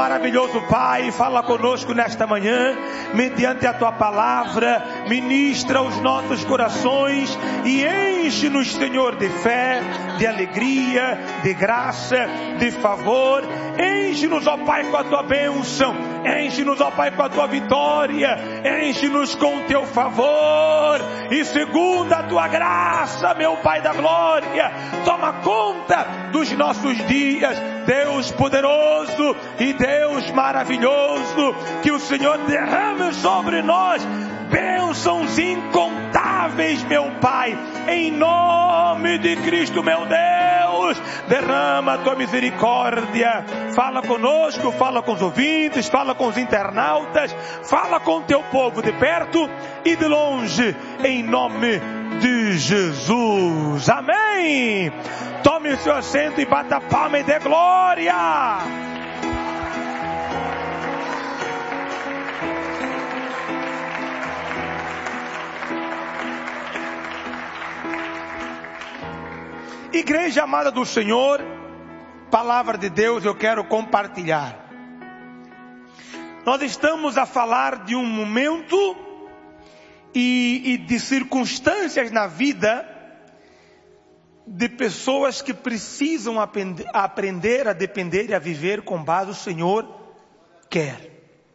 Maravilhoso Pai, fala conosco nesta manhã, mediante a Tua palavra, ministra os nossos corações e enche-nos, Senhor, de fé, de alegria, de graça, de favor. Enche-nos, ó Pai, com a Tua bênção, enche-nos, ó Pai, com a Tua vitória, enche-nos com o Teu favor, e segundo a Tua graça, meu Pai da glória, toma conta dos nossos dias, Deus poderoso e Deus maravilhoso, que o Senhor derrame sobre nós bênçãos incontáveis, meu Pai, em nome de Cristo, meu Deus, derrama a Tua misericórdia, fala conosco, fala com os ouvintes, fala com os internautas, fala com o Teu povo de perto e de longe, em nome de Jesus, amém. Tome o seu assento e bata a palma e dê glória. Igreja amada do Senhor, palavra de Deus eu quero compartilhar. Nós estamos a falar de um momento e de circunstâncias na vida de pessoas que precisam aprender a depender e a viver com base o Senhor quer.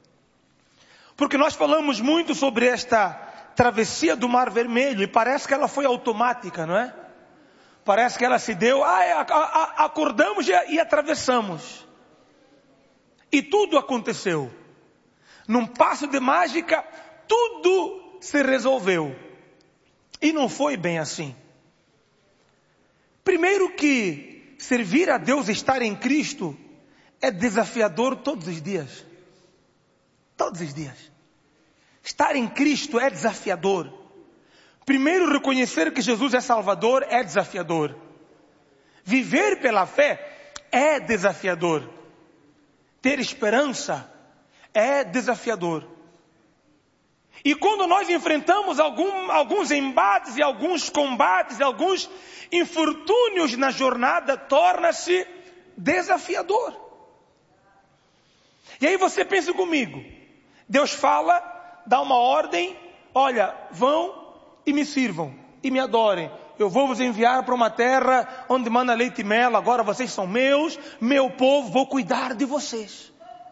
Porque nós falamos muito sobre esta travessia do Mar Vermelho e parece que ela foi automática, não é? Parece que ela se deu, acordamos e atravessamos. E tudo aconteceu. Num passo de mágica, tudo se resolveu. E não foi bem assim. Primeiro que servir a Deus, estar em Cristo, é desafiador todos os dias. Todos os dias. Estar em Cristo é desafiador. Primeiro, reconhecer que Jesus é Salvador é desafiador. Viver pela fé é desafiador. Ter esperança é desafiador. E quando nós enfrentamos alguns embates e alguns combates, alguns infortúnios na jornada, torna-se desafiador. E aí você pensa comigo, Deus fala, dá uma ordem, olha, vão e me sirvam, e me adorem. Eu vou vos enviar para uma terra onde mana leite e mel, agora vocês são meus, meu povo, vou cuidar de vocês.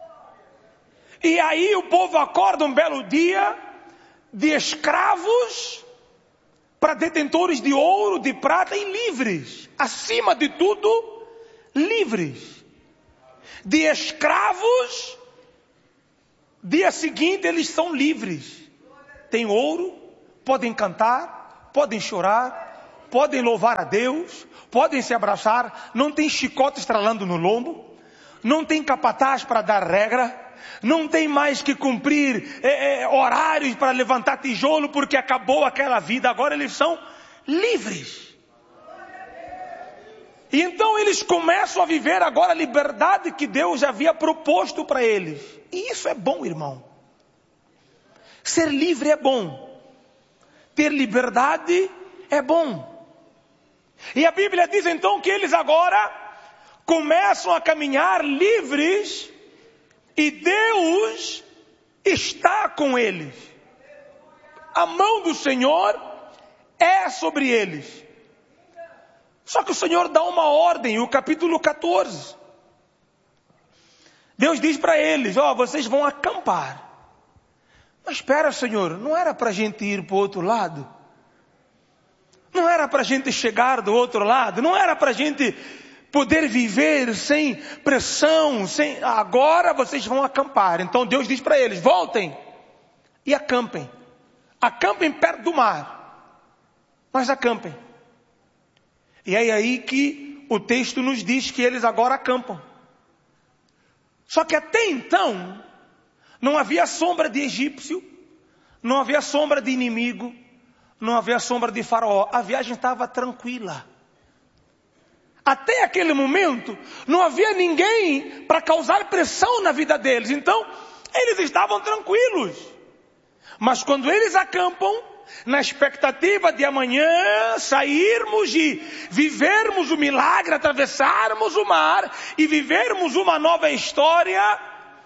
E aí o povo acorda um belo dia, de escravos para detentores de ouro, de prata e livres. Acima de tudo, livres. De escravos, dia seguinte eles são livres. Tem ouro, podem cantar, podem chorar, podem louvar a Deus, podem se abraçar, não tem chicote estralando no lombo, não tem capataz para dar regra, não tem mais que cumprir horários para levantar tijolo porque acabou aquela vida, agora eles são livres. E então eles começam a viver agora a liberdade que Deus já havia proposto para eles. E isso é bom, irmão. Ser livre é bom. Ter liberdade é bom. E a Bíblia diz então que eles agora começam a caminhar livres e Deus está com eles. A mão do Senhor é sobre eles. Só que o Senhor dá uma ordem, o capítulo 14. Deus diz para eles, vocês vão acampar. Mas espera, Senhor, não era para a gente ir para o outro lado? Não era para a gente chegar do outro lado? Não era para a gente poder viver sem pressão, agora vocês vão acampar. Então Deus diz para eles, voltem e acampem. Acampem perto do mar, mas acampem. E é aí que o texto nos diz que eles agora acampam. Só que até então, não havia sombra de egípcio, não havia sombra de inimigo, não havia sombra de faraó. A viagem estava tranquila. Até aquele momento, não havia ninguém para causar pressão na vida deles. Então, eles estavam tranquilos. Mas quando eles acampam, na expectativa de amanhã sairmos e vivermos o milagre, atravessarmos o mar e vivermos uma nova história,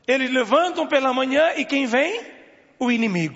Eles levantam pela manhã e quem vem? O inimigo.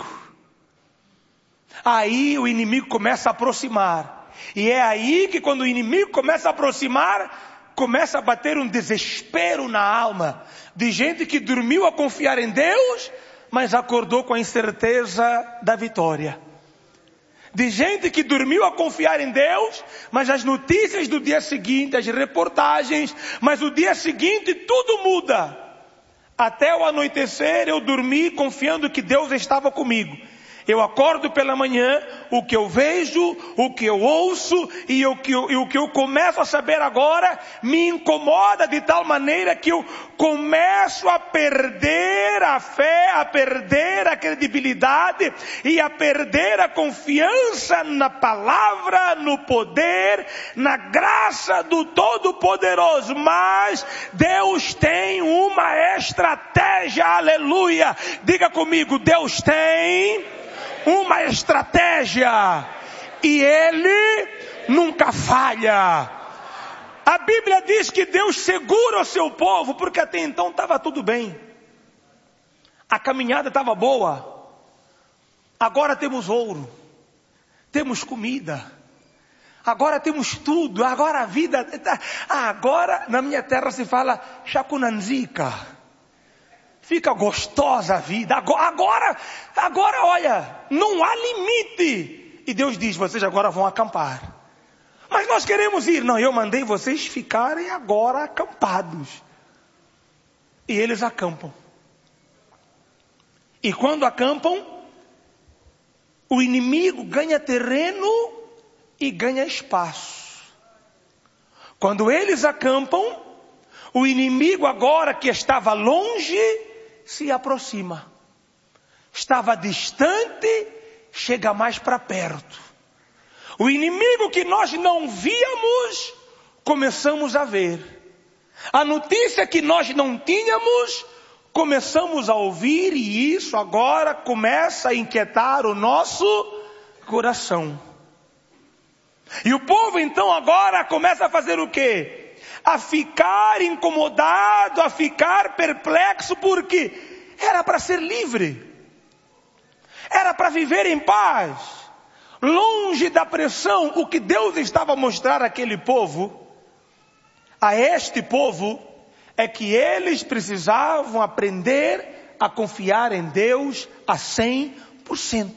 Aí o inimigo começa a aproximar. E é aí que quando o inimigo começa a aproximar, começa a bater um desespero na alma de gente que dormiu a confiar em Deus, mas acordou com a incerteza da vitória. De gente que dormiu a confiar em Deus, mas as notícias do dia seguinte, as reportagens, mas o dia seguinte tudo muda. Até o anoitecer eu dormi confiando que Deus estava comigo. Eu acordo pela manhã, o que eu vejo, o que eu ouço e o que eu começo a saber agora me incomoda de tal maneira que eu começo a perder a fé, a perder a credibilidade e a perder a confiança na palavra, no poder, na graça do Todo-Poderoso. Mas Deus tem uma estratégia, aleluia. Diga comigo, Deus tem uma estratégia e Ele nunca falha. A Bíblia diz que Deus segura o seu povo, porque até então estava tudo bem. A caminhada estava boa. Agora temos ouro, temos comida, agora temos tudo, agora a vida, agora na minha terra se fala chacunanzica. Fica gostosa a vida. Agora, olha, não há limite. E Deus diz, vocês agora vão acampar. Mas nós queremos ir. Não, eu mandei vocês ficarem agora acampados. E eles acampam. E quando acampam, o inimigo ganha terreno e ganha espaço. Quando eles acampam, o inimigo agora que estava longe se aproxima. Estava distante, chega mais para perto. O inimigo que nós não víamos, começamos a ver. A notícia que nós não tínhamos, começamos a ouvir, e isso agora começa a inquietar o nosso coração. E o povo então agora começa a fazer o quê? A ficar incomodado, a ficar perplexo, porque era para ser livre, era para viver em paz, longe da pressão. O que Deus estava a mostrar àquele povo, a este povo, é que eles precisavam aprender a confiar em Deus a 100%.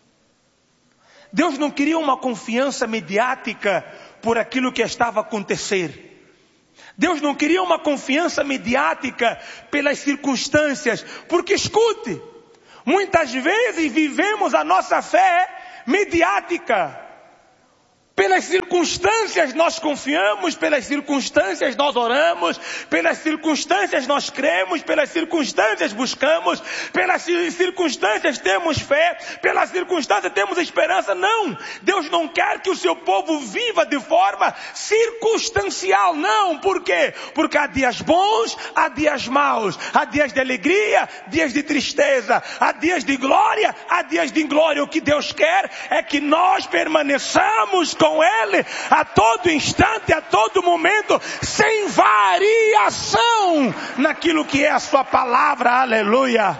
Deus não queria uma confiança mediática por aquilo que estava a acontecer. Deus não queria uma confiança mediática pelas circunstâncias, porque escute, muitas vezes vivemos a nossa fé mediática. Pelas circunstâncias nós confiamos, pelas circunstâncias nós oramos, pelas circunstâncias nós cremos, pelas circunstâncias buscamos, pelas circunstâncias temos fé, pelas circunstâncias temos esperança. Não, Deus não quer que o seu povo viva de forma circunstancial, não. Por quê? Porque há dias bons, há dias maus, há dias de alegria, dias de tristeza, há dias de glória, há dias de inglória. O que Deus quer é que nós permaneçamos com Ele a todo instante, a todo momento, sem variação naquilo que é a sua palavra, aleluia.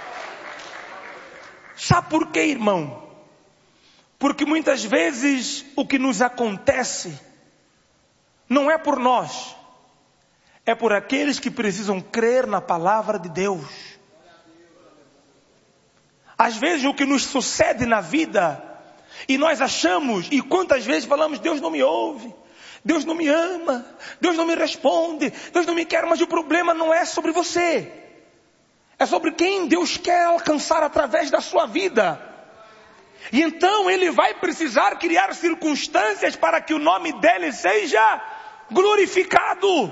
Sabe por quê, irmão? Porque muitas vezes o que nos acontece não é por nós, é por aqueles que precisam crer na palavra de Deus. Às vezes o que nos sucede na vida, e nós achamos, e quantas vezes falamos, Deus não me ouve, Deus não me ama, Deus não me responde, Deus não me quer, mas o problema não é sobre você. É sobre quem Deus quer alcançar através da sua vida. E então Ele vai precisar criar circunstâncias para que o nome dEle seja glorificado.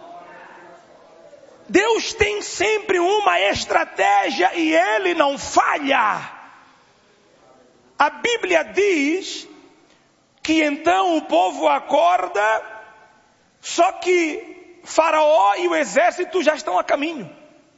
Deus tem sempre uma estratégia e Ele não falha. A Bíblia diz que então o povo acorda, só que Faraó e o exército já estão a caminho.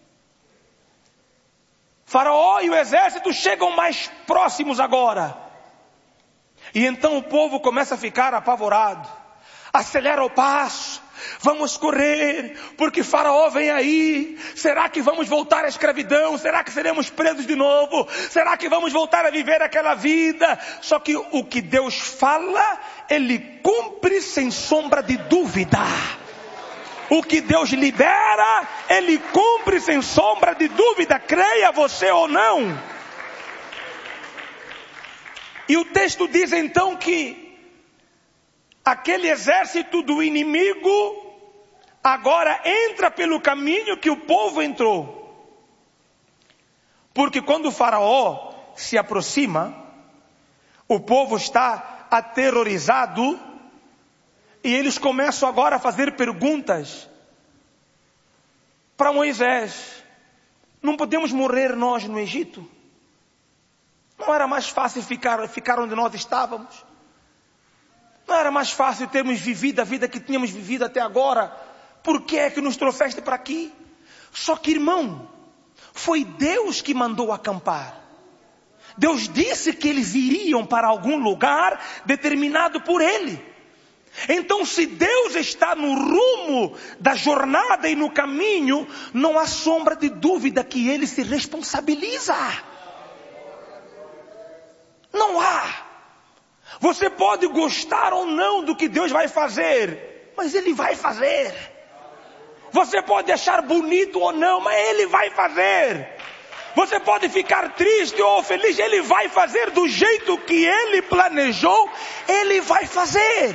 Faraó e o exército chegam mais próximos agora. E então o povo começa a ficar apavorado, acelera o passo, vamos correr, porque Faraó vem aí. Será que vamos voltar à escravidão? Será que seremos presos de novo? Será que vamos voltar a viver aquela vida? Só que o que Deus fala, Ele cumpre sem sombra de dúvida. O que Deus libera, Ele cumpre sem sombra de dúvida, creia você ou não. E o texto diz então que aquele exército do inimigo agora entra pelo caminho que o povo entrou. Porque quando o Faraó se aproxima, o povo está aterrorizado e eles começam agora a fazer perguntas para Moisés. Não podemos morrer nós no Egito? Não era mais fácil ficar onde nós estávamos? Não era mais fácil termos vivido a vida que tínhamos vivido até agora? Por que é que nos trouxeste para aqui? Só que, irmão, foi Deus que mandou acampar. Deus disse que eles iriam para algum lugar determinado por Ele. Então, se Deus está no rumo da jornada e no caminho, não há sombra de dúvida que Ele se responsabiliza. Não há. Você pode gostar ou não do que Deus vai fazer, mas Ele vai fazer. Você pode achar bonito ou não, mas Ele vai fazer. Você pode ficar triste ou feliz, Ele vai fazer do jeito que Ele planejou, Ele vai fazer.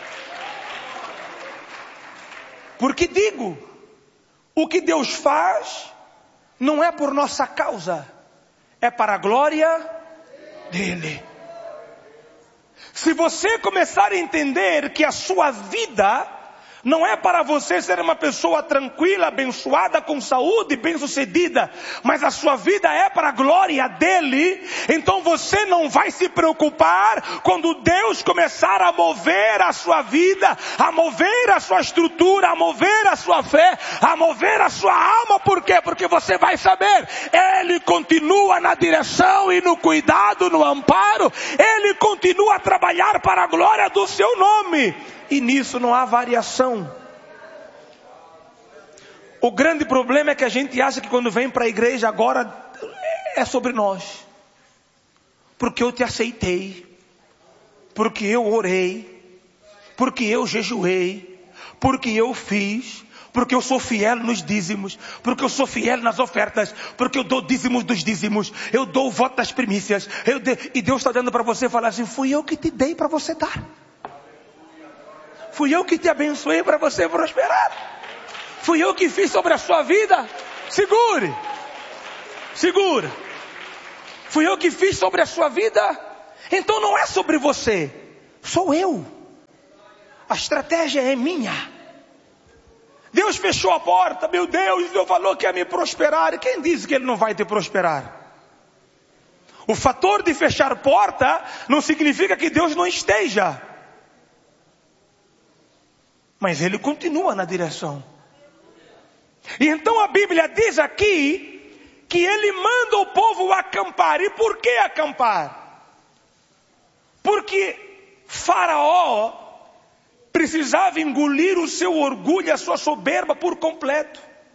Porque digo, o que Deus faz não é por nossa causa, é para a glória dEle. Se você começar a entender que a sua vida não é para você ser uma pessoa tranquila, abençoada, com saúde, bem-sucedida, mas a sua vida é para a glória dEle, então você não vai se preocupar quando Deus começar a mover a sua vida, a mover a sua estrutura, a mover a sua fé, a mover a sua alma. Por quê? Porque você vai saber, Ele continua na direção e no cuidado, no amparo, Ele continua a trabalhar para a glória do seu nome. E nisso não há variação. O grande problema é que a gente acha que quando vem para a igreja agora é sobre nós. Porque eu te aceitei. Porque eu orei. Porque eu jejuei. Porque eu fiz. Porque eu sou fiel nos dízimos. Porque eu sou fiel nas ofertas. Porque eu dou dízimos dos dízimos. Eu dou o voto das primícias. E Deus está dando para você falar assim: fui eu que te dei para você dar. Fui eu que te abençoei para você prosperar. Fui eu que fiz sobre a sua vida. Segure. Segura. Fui eu que fiz sobre a sua vida. Então não é sobre você. Sou eu. A estratégia é minha. Deus fechou a porta. Meu Deus, Deus falou que ia me prosperar. E quem disse que Ele não vai te prosperar? O fator de fechar porta não significa que Deus não esteja. Mas Ele continua na direção. E então a Bíblia diz aqui que Ele manda o povo acampar. E por que acampar? Porque Faraó precisava engolir o seu orgulho e a sua soberba por completo.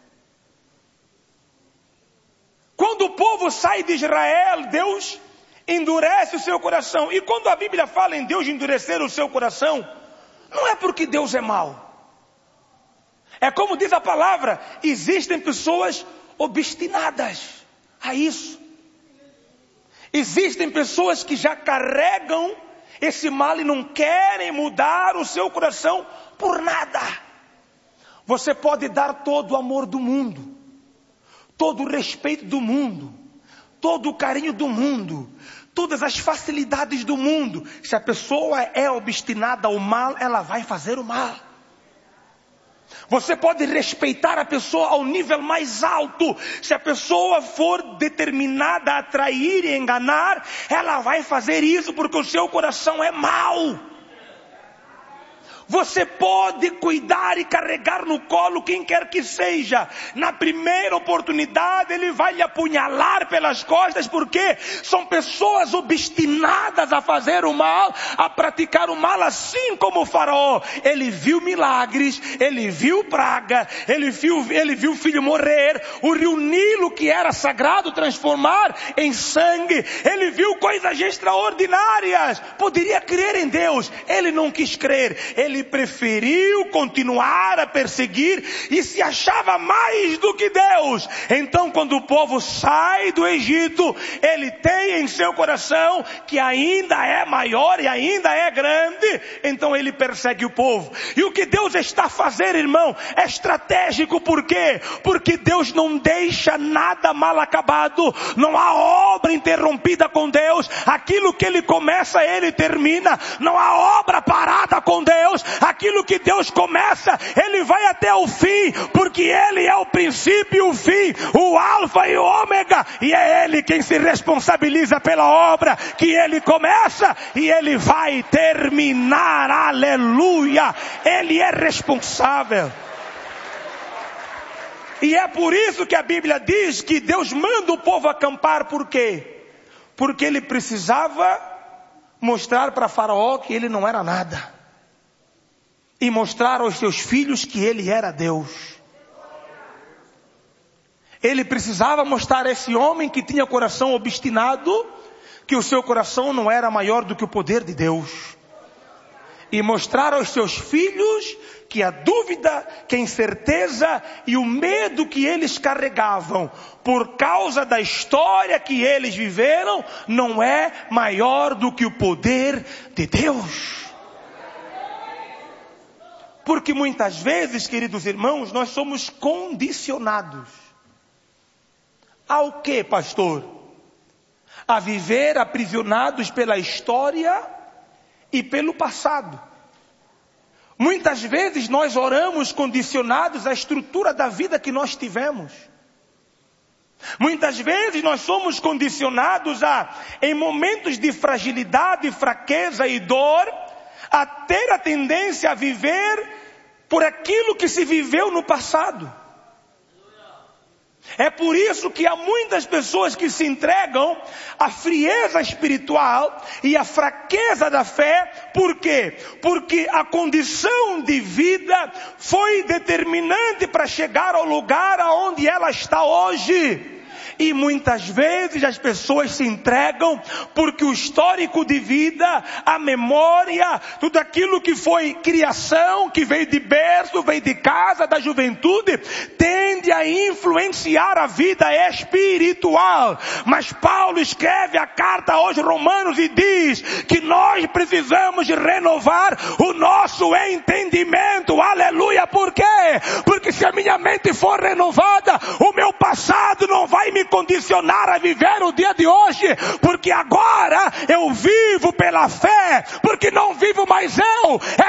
Quando o povo sai de Israel, Deus endurece o seu coração. E quando a Bíblia fala em Deus endurecer o seu coração, não é porque Deus é mau. É como diz a palavra, existem pessoas obstinadas a isso. Existem pessoas que já carregam esse mal e não querem mudar o seu coração por nada. Você pode dar todo o amor do mundo, todo o respeito do mundo, todo o carinho do mundo, todas as facilidades do mundo. Se a pessoa é obstinada ao mal, ela vai fazer o mal. Você pode respeitar a pessoa ao nível mais alto. Se a pessoa for determinada a trair e enganar, ela vai fazer isso porque o seu coração é mau. Você pode cuidar e carregar no colo quem quer que seja. Na primeira oportunidade ele vai lhe apunhalar pelas costas, porque são pessoas obstinadas a fazer o mal, a praticar o mal, assim como o Faraó. Ele viu milagres, ele viu praga, ele viu o filho morrer, o rio Nilo, que era sagrado, transformar em sangue. Ele viu coisas extraordinárias. Poderia crer em Deus. Ele não quis crer. Ele preferiu continuar a perseguir e se achava mais do que Deus. Então, quando o povo sai do Egito, ele tem em seu coração que ainda é maior e ainda é grande. Então ele persegue o povo. E o que Deus está a fazer, irmão, é estratégico. Por quê? Porque Deus não deixa nada mal acabado. Não há obra interrompida com Deus. Aquilo que ele começa, ele termina. Não há obra parada com Deus. Aquilo que Deus começa, ele vai até o fim, porque ele é o princípio e o fim, o alfa e o ômega, e é ele quem se responsabiliza pela obra que ele começa e ele vai terminar. Aleluia! Ele é responsável. E é por isso que a Bíblia diz que Deus manda o povo acampar. Por quê? Porque ele precisava mostrar para Faraó que ele não era nada. E mostrar aos seus filhos que ele era Deus. Ele precisava mostrar a esse homem que tinha coração obstinado, que o seu coração não era maior do que o poder de Deus. E mostrar aos seus filhos que a dúvida, que a incerteza e o medo que eles carregavam por causa da história que eles viveram não é maior do que o poder de Deus. Porque muitas vezes, queridos irmãos, nós somos condicionados. Ao que, pastor? A viver aprisionados pela história e pelo passado. Muitas vezes nós oramos condicionados à estrutura da vida que nós tivemos. Muitas vezes nós somos condicionados em momentos de fragilidade, fraqueza e dor, a ter a tendência a viver por aquilo que se viveu no passado. É por isso que há muitas pessoas que se entregam à frieza espiritual e à fraqueza da fé. Por quê? Porque a condição de vida foi determinante para chegar ao lugar aonde ela está hoje. E muitas vezes as pessoas se entregam porque o histórico de vida, a memória, tudo aquilo que foi criação, que veio de berço, veio de casa, da juventude, tende a influenciar a vida espiritual. Mas Paulo escreve a carta aos Romanos e diz que nós precisamos de renovar o nosso entendimento. Aleluia! Por quê? Porque se a minha mente for renovada, o meu passado não vai me condicionar a viver o dia de hoje, porque agora eu vivo pela fé, porque não vivo mais eu, é